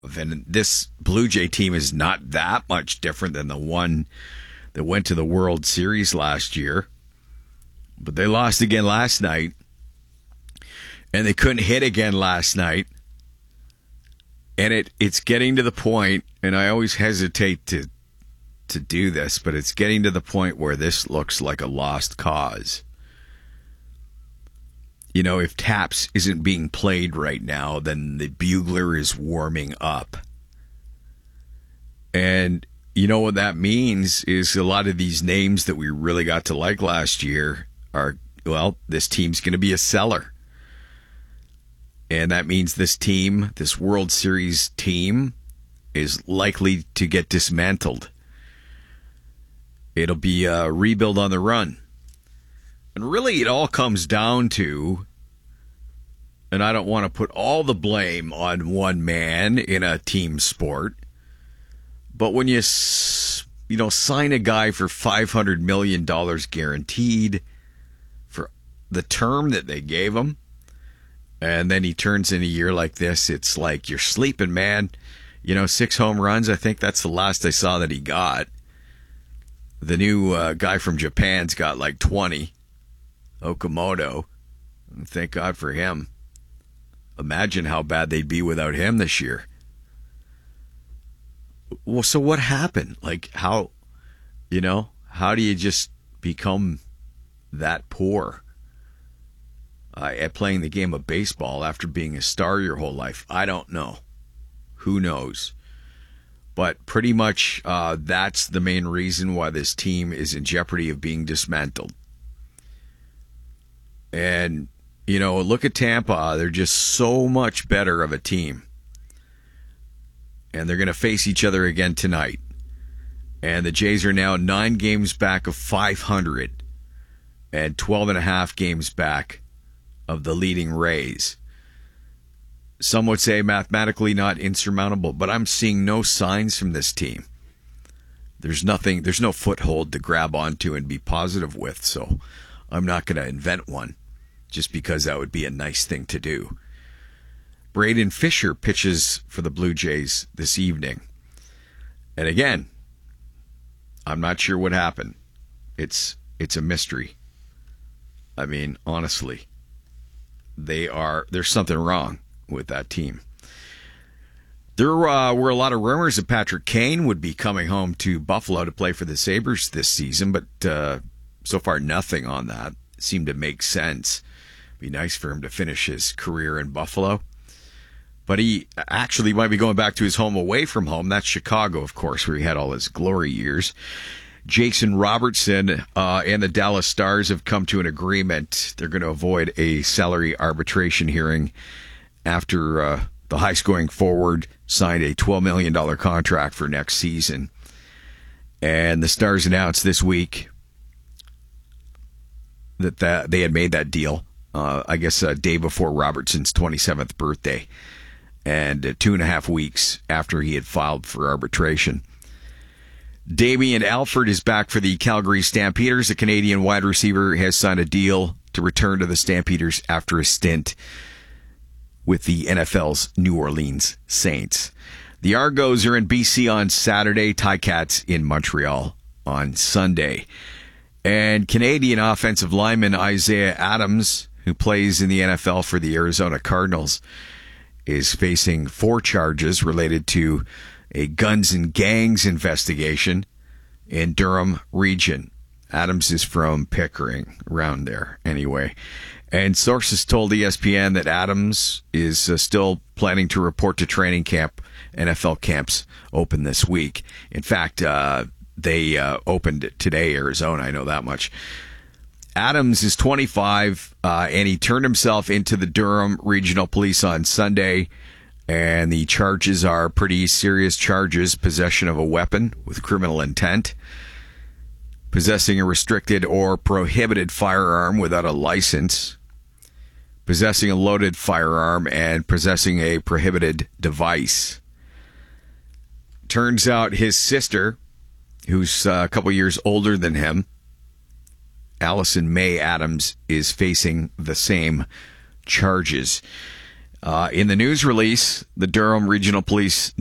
And this Blue Jay team is not that much different than the one that went to the World Series last year. But they lost again last night. And they couldn't hit again last night. And it's getting to the point, and I always hesitate to do this, but it's getting to the point where this looks like a lost cause. You know, if Taps isn't being played right now, then the bugler is warming up. And you know what that means is a lot of these names that we really got to like last year are, well, this team's going to be a seller. And that means this team, this World Series team, is likely to get dismantled. It'll be a rebuild on the run. And really, it all comes down to, and I don't want to put all the blame on one man in a team sport, but when you sign a guy for $500 million guaranteed for the term that they gave him, and then he turns in a year like this, it's like you're sleeping, man. 6 home runs, I think that's the last I saw that he got. The new guy from Japan's got like 20. Okamoto. Thank God for him. Imagine how bad they'd be without him this year. Well, so what happened? Like, how do you just become that poor at playing the game of baseball after being a star your whole life? I don't know. Who knows? But pretty much that's the main reason why this team is in jeopardy of being dismantled. And, look at Tampa. They're just so much better of a team. And they're going to face each other again tonight. And the Jays are now 9 games back of 500 and 12.5 games back of the leading Rays. Some would say mathematically not insurmountable, but I'm seeing no signs from this team. There's no foothold to grab onto and be positive with, so I'm not going to invent one just because that would be a nice thing to do. Braden Fisher pitches for the Blue Jays this evening. And again, I'm not sure what happened. It's a mystery. I mean, honestly, there's something wrong with that team. There were a lot of rumors that Patrick Kane would be coming home to Buffalo to play for the Sabres this season, but so far nothing on that. It seemed to make sense. Be nice for him to finish his career in Buffalo. But he actually might be going back to his home away from home. That's Chicago, of course, where he had all his glory years. Jason Robertson and the Dallas Stars have come to an agreement. They're going to avoid a salary arbitration hearing after the high-scoring forward signed a $12 million contract for next season. And the Stars announced this week that they had made that deal, I guess a day before Robertson's 27th birthday, and 2.5 weeks after he had filed for arbitration. Damian Alford is back for the Calgary Stampeders. The Canadian wide receiver has signed a deal to return to the Stampeders after a stint with the NFL's New Orleans Saints. The Argos are in BC on Saturday, Ticats in Montreal on Sunday. And Canadian offensive lineman Isaiah Adams, who plays in the NFL for the Arizona Cardinals, is facing 4 charges related to a guns and gangs investigation in Durham region. Adams is from Pickering, around there anyway. And sources told ESPN that Adams is still planning to report to training camp. NFL camps open this week. In fact, they opened today, Arizona. I know that much. Adams is 25, and he turned himself into the Durham Regional Police on Sunday. And the charges are pretty serious charges: possession of a weapon with criminal intent, possessing a restricted or prohibited firearm without a license, possessing a loaded firearm, and possessing a prohibited device. Turns out his sister, who's a couple years older than him, Allison Mae Adams, is facing the same charges. In the news release, the Durham Regional Police